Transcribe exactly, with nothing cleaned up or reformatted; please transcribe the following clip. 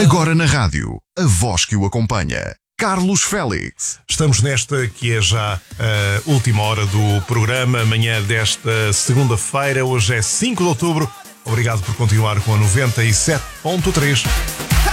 Agora na rádio, a voz que o acompanha. Carlos Félix. Estamos nesta que é já a última hora do programa, amanhã desta segunda-feira, hoje é cinco de outubro. Obrigado por continuar com a noventa e sete ponto três.